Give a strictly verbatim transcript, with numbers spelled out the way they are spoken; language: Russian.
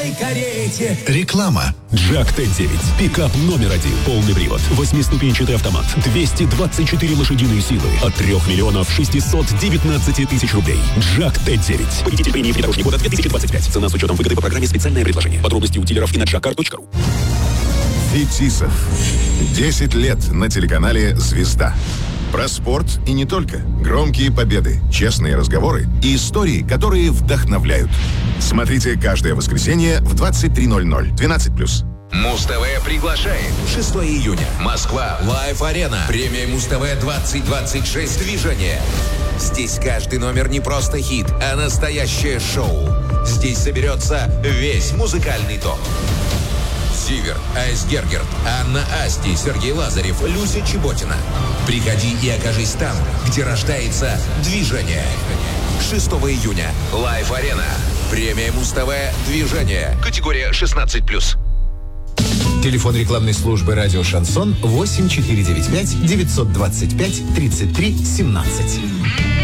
белой карете. Реклама. Джак Т девять. Пикап номер один. Полный привод. Восьмиступенчатый автомат. двести двадцать четыре лошадиные силы. От трех миллионов шестисот девятнадцати тысяч рублей. Джак Т девять. Победитель премии внедорожник года две тысячи двадцать пять. Цена с учетом выгоды по программе «Специальное предложение». Подробности у дилеров и на джакар точка ру. Фетисов. десять лет на телеканале «Звезда». Про спорт и не только. Громкие победы, честные разговоры и истории, которые вдохновляют. Смотрите каждое воскресенье в двадцать три ноль ноль. двенадцать плюс. Муз-ТВ приглашает. шестого июня. Москва. Лайв-арена. Премия Муз-ТВ двадцать двадцать шесть. Движение. Здесь каждый номер не просто хит, а настоящее шоу. Здесь соберется весь музыкальный топ. Зиверт, Айс Гергерт, Анна Асти, Сергей Лазарев, Люся Чеботина. Приходи и окажись там, где рождается движение. шестого июня. Лайв-арена. Премия Муз-ТВ «Движение». Категория шестнадцать плюс. Телефон рекламной службы «Радио Шансон» восемь четыре девять пять девятьсот двадцать пять тридцать три семнадцать.